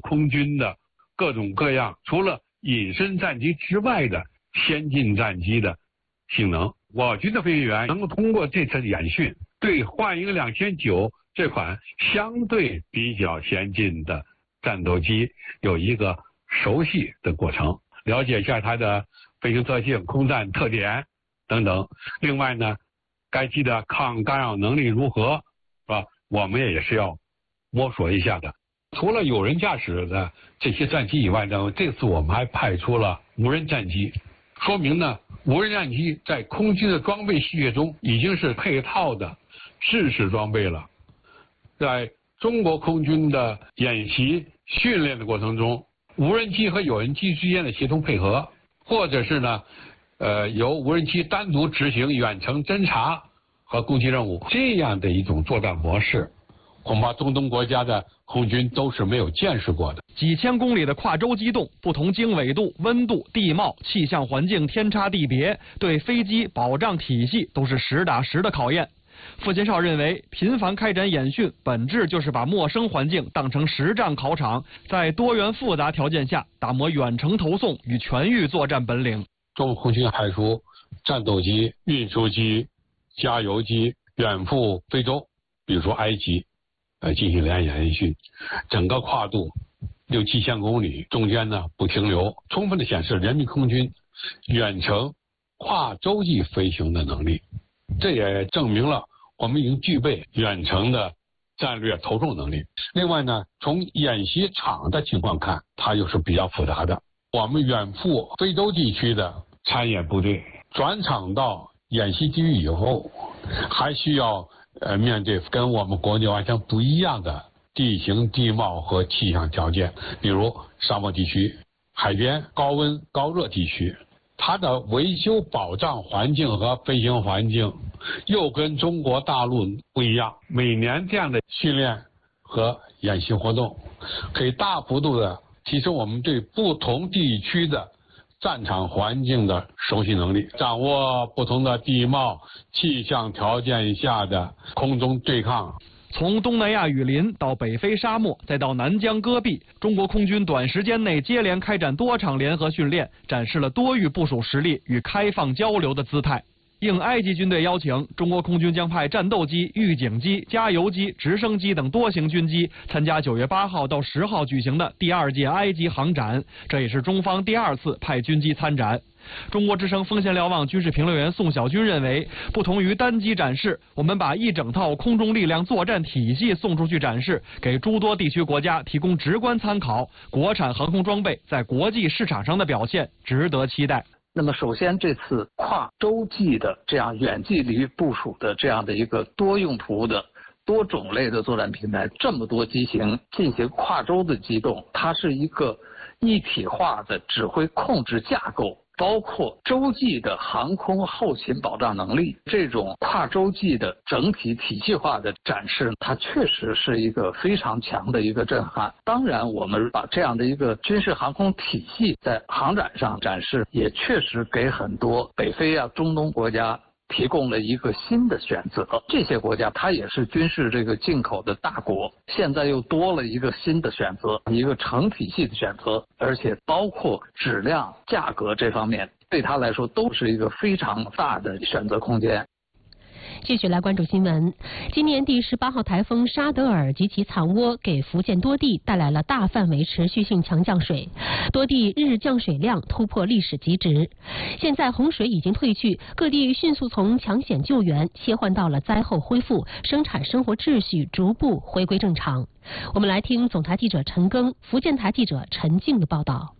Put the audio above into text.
空军的各种各样除了隐身战机之外的先进战机的性能。我军的飞行员能够通过这次演训，对幻鹰2009这款相对比较先进的战斗机有一个熟悉的过程，了解一下它的飞行特性、空战特点等等。另外呢，该机的抗干扰能力如何，是吧？我们也是要摸索一下的。除了有人驾驶的这些战机以外呢，这次我们还派出了无人战机，说明呢，无人战机在空军的装备序列中已经是配套的制式装备了。在中国空军的演习训练的过程中，无人机和有人机之间的协同配合，或者是呢，由无人机单独执行远程侦察和攻击任务，这样的一种作战模式，恐怕中东国家的空军都是没有见识过的。 几千公里的跨洲机动，不同经纬度、温度、地貌、气象环境天差地别，对飞机保障体系都是实打实的考验。傅勤少认为，频繁开展演训，本质就是把陌生环境当成实战考场，在多元复杂条件下打磨远程投送与全域作战本领。 中国空军派出战斗机、运输机、加油机远赴非洲，比如说埃及，进行联演训，整个跨度6、7千公里，中间呢不停留，充分的显示人民空军远程跨洲际飞行的能力。这也证明了我们已经具备远程的战略投送能力。另外呢，从演习场的情况看，它又是比较复杂的。我们远赴非洲地区的参演部队转场到演习基地以后，还需要面对跟我们国内完全不一样的地形地貌和气象条件，比如沙漠地区、海边、高温高热地区，它的维修保障环境和飞行环境又跟中国大陆不一样。每年这样的训练和演习活动，可以大幅度的提升我们对不同地区的战场环境的熟悉能力，掌握不同的地貌气象条件下的空中对抗。 从东南亚雨林到北非沙漠，再到南疆戈壁，中国空军短时间内接连开展多场联合训练，展示了多域部署实力与开放交流的姿态。应埃及军队邀请，中国空军将派战斗机、预警机、加油机、直升机等多型军机参加9月8号到10号举行的第2届埃及航展，这也是中方第2次派军机参展。中国之声风险瞭望军事评论员宋小军认为，不同于单机展示，我们把一整套空中力量作战体系送出去展示，给诸多地区国家提供直观参考。国产航空装备在国际市场上的表现值得期待。 那么首先，这次跨洲际的这样远距离部署的这样的一个多用途的多种类的作战平台，这么多机型进行跨洲的机动，它是一个一体化的指挥控制架构，包括洲际的航空后勤保障能力，这种跨洲际的整体体系化的展示，它确实是一个非常强的一个震撼。当然，我们把这样的一个军事航空体系在航展上展示，也确实给很多北非啊、中东国家提供了一个新的选择。这些国家它也是军事这个进口的大国，现在又多了一个新的选择，一个成体系的选择，而且包括质量、价格这方面，对它来说都是一个非常大的选择空间。 继续来关注新闻。今年第18号台风沙德尔及其残涡给福建多地带来了大范围持续性强降水，多地日降水量突破历史极值。现在洪水已经退去，各地迅速从抢险救援切换到了灾后恢复，生产生活秩序逐步回归正常。我们来听总台记者陈庚、福建台记者陈静的报道。